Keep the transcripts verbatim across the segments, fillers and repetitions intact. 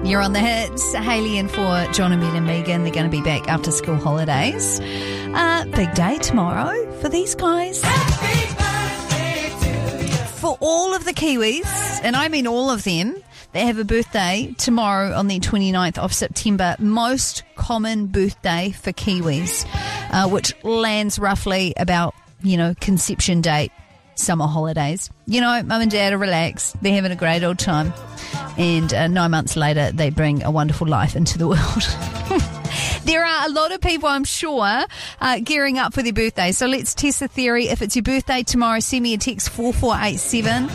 You're on the hits. Hayley in for John and Ben and Megan. They're going to be back after school holidays. Uh, big day tomorrow for these guys. For all of the Kiwis, and I mean all of them, they have a birthday tomorrow on the twenty-ninth of September. Most common birthday for Kiwis, uh, which lands roughly about, you know, conception date, summer holidays. You know, mum and dad are relaxed. They're having a great old time. And uh, nine months later, they bring a wonderful life into the world. There are a lot of people, I'm sure, uh, gearing up for their birthday. So let's test the theory. If it's your birthday tomorrow, send me a text four four eight seven.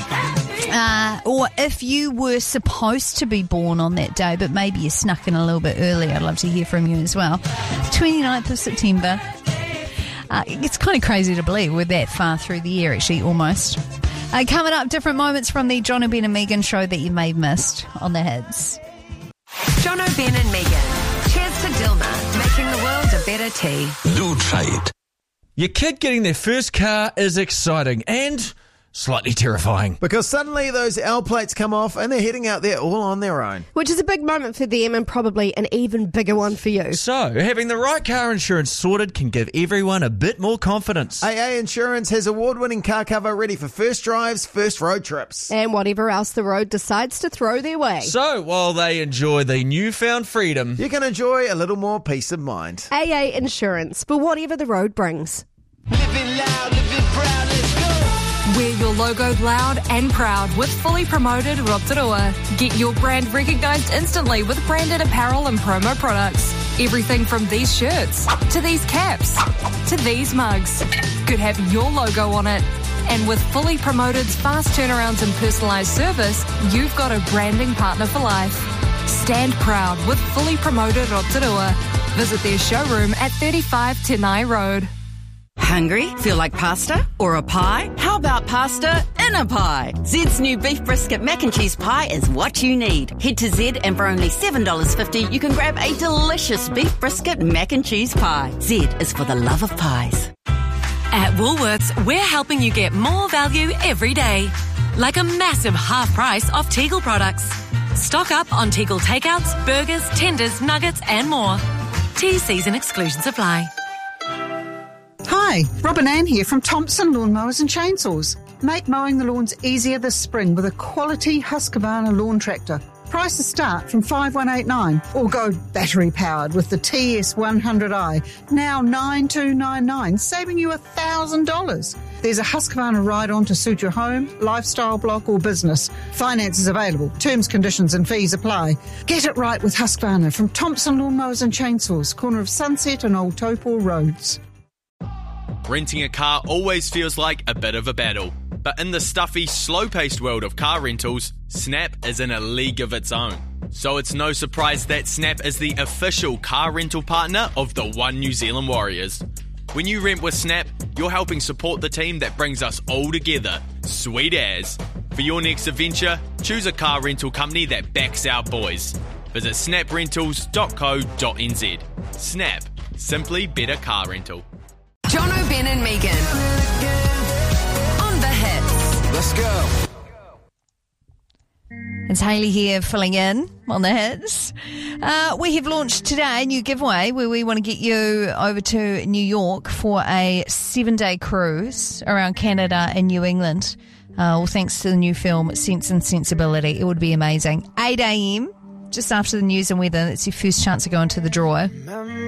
Uh, or if you were supposed to be born on that day, but maybe you snuck in a little bit early, I'd love to hear from you as well. twenty-ninth of September. Uh, it's kind of crazy to believe we're that far through the year, actually, almost. Uh, coming up, different moments from the John and Ben and Megan show that you may have missed on the hits. John O'Ben and Megan. Cheers to Dilma, making the world a better tea. Do try it. Your kid getting their first car is exciting and slightly terrifying. Because suddenly those L plates come off and they're heading out there all on their own. Which is a big moment for them and probably an even bigger one for you. So, having the right car insurance sorted can give everyone a bit more confidence. A A Insurance has award-winning car cover ready for first drives, first road trips. And whatever else the road decides to throw their way. So, while they enjoy the newfound freedom, you can enjoy a little more peace of mind. A A Insurance, for whatever the road brings. Living loud, living proud, let's go. Wear your logo loud and proud with fully promoted Rotorua. Get your brand recognised instantly with branded apparel and promo products. Everything from these shirts, to these caps, to these mugs could have your logo on it. And with Fully Promoted's fast turnarounds and personalised service, you've got a branding partner for life. Stand proud with Fully Promoted Rotorua. Visit their showroom at thirty-five Tenai Road. Hungry? Feel like pasta? Or a pie? How about pasta in a pie? Zed's new beef brisket mac and cheese pie is what you need. Head to Zed and for only seven dollars fifty you can grab a delicious beef brisket mac and cheese pie. Zed is for the love of pies. At Woolworths, we're helping you get more value every day. Like a massive half price off Tegel products. Stock up on Tegel takeouts, burgers, tenders, nuggets and more. T Cs and exclusions apply. Hi, Robin Ann here from Thompson Lawnmowers and Chainsaws. Make mowing the lawns easier this spring with a quality Husqvarna lawn tractor. Prices start from five thousand one hundred eighty-nine dollars or go battery powered with the T S one hundred i, now nine thousand two hundred ninety-nine dollars, saving you one thousand dollars. There's a Husqvarna ride-on to suit your home, lifestyle block or business. Finance is available. Terms, conditions and fees apply. Get it right with Husqvarna from Thompson Lawnmowers and Chainsaws, corner of Sunset and Old Taupo Roads. Renting a car always feels like a bit of a battle. But in the stuffy, slow-paced world of car rentals, Snap is in a league of its own. So it's no surprise that Snap is the official car rental partner of the One New Zealand Warriors. When you rent with Snap, you're helping support the team that brings us all together. Sweet as. For your next adventure, choose a car rental company that backs our boys. Visit snap rentals dot co dot n z. Snap. Simply better car rental. John O'Ben and Megan. On the hits. Let's go. It's Hayley here filling in on the hits. Uh, we have launched today a new giveaway where we want to get you over to New York for a seven-day cruise around Canada and New England. Uh, all thanks to the new film Sense and Sensibility. It would be amazing. eight a.m. just after the news and weather. It's your first chance to go into the draw.